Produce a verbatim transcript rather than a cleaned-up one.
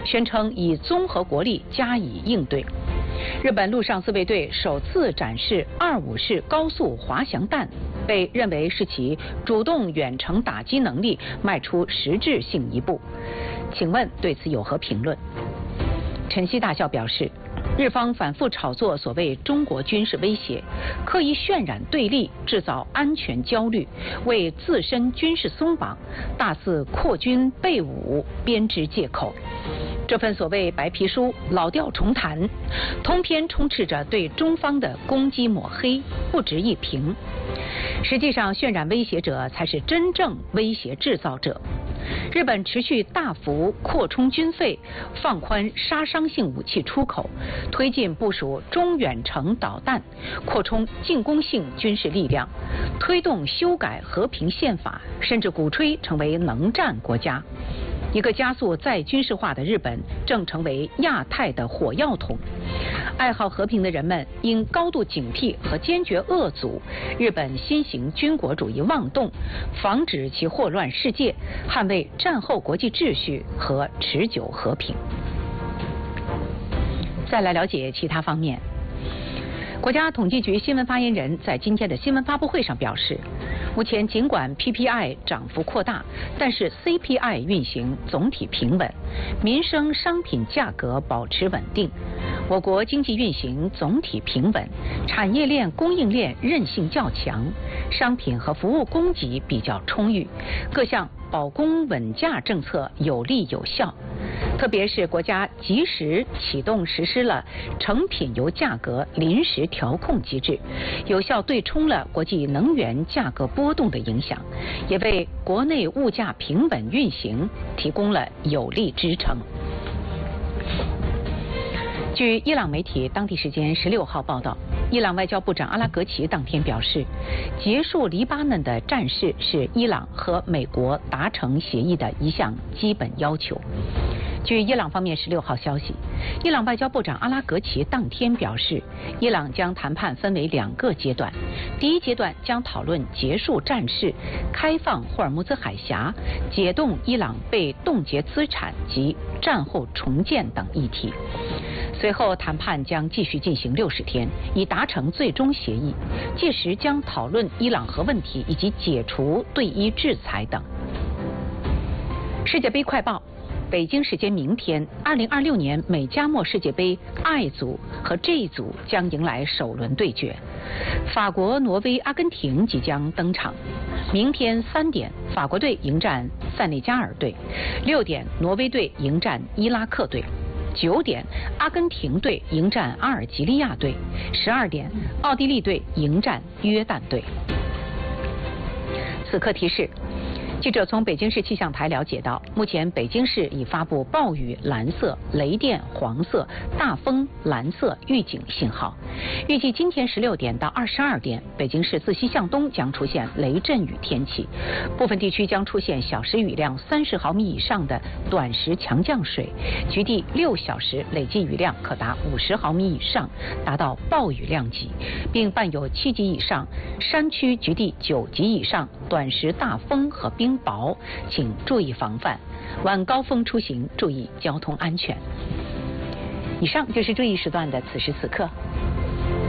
宣称以综合国力加以应对。日本陆上自卫队首次展示二五式高速滑翔弹，被认为是其主动远程打击能力迈出实质性一步。请问对此有何评论？陈希大校表示，日方反复炒作所谓中国军事威胁，刻意渲染对立，制造安全焦虑，为自身军事松绑大肆扩军备武编织借口。这份所谓白皮书老调重弹，通篇充斥着对中方的攻击抹黑，不值一评。实际上，渲染威胁者才是真正威胁制造者。日本持续大幅扩充军费，放宽杀伤性武器出口，推进部署中远程导弹，扩充进攻性军事力量，推动修改和平宪法，甚至鼓吹成为能战国家。一个加速再军事化的日本正成为亚太的火药桶。爱好和平的人们应高度警惕和坚决遏阻日本新型军国主义妄动，防止其祸乱世界，捍卫战后国际秩序和持久和平。再来了解其他方面。国家统计局新闻发言人在今天的新闻发布会上表示，目前尽管 P P I 涨幅扩大，但是 C P I 运行总体平稳，民生商品价格保持稳定，我国经济运行总体平稳，产业链供应链韧性较强，商品和服务供给比较充裕，各项保供稳价政策有力有效。特别是国家及时启动实施了成品油价格临时调控机制，有效对冲了国际能源价格波动的影响，也为国内物价平稳运行提供了有力支撑。据伊朗媒体当地时间十六号报道，伊朗外交部长阿拉格齐当天表示，结束黎巴嫩的战事是伊朗和美国达成协议的一项基本要求。据伊朗方面十六号消息，伊朗外交部长阿拉格齐当天表示，伊朗将谈判分为两个阶段，第一阶段将讨论结束战事、开放霍尔木兹海峡、解冻伊朗被冻结资产及战后重建等议题。随后谈判将继续进行六十天，以达成最终协议，届时将讨论伊朗核问题以及解除对伊制裁等。世界杯快报。北京时间明天，二零二六年美加墨世界杯 I 组和 J 组将迎来首轮对决，法国、挪威、阿根廷即将登场。明天三点，法国队迎战塞内加尔队；六点，挪威队迎战伊拉克队；九点，阿根廷队迎战阿尔及利亚队；十二点，奥地利队迎战约旦队。此刻提示。记者从北京市气象台了解到，目前北京市已发布暴雨蓝色、雷电黄色、大风蓝色预警信号。预计今天十六点到二十二点，北京市自西向东将出现雷阵雨天气，部分地区将出现小时雨量三十毫米以上的短时强降水，局地六小时累计雨量可达五十毫米以上，达到暴雨量级，并伴有七级以上，山区局地九级以上短时大风和冰雹，请注意防范。晚高峰出行注意交通安全。以上就是这一时段的此时此刻。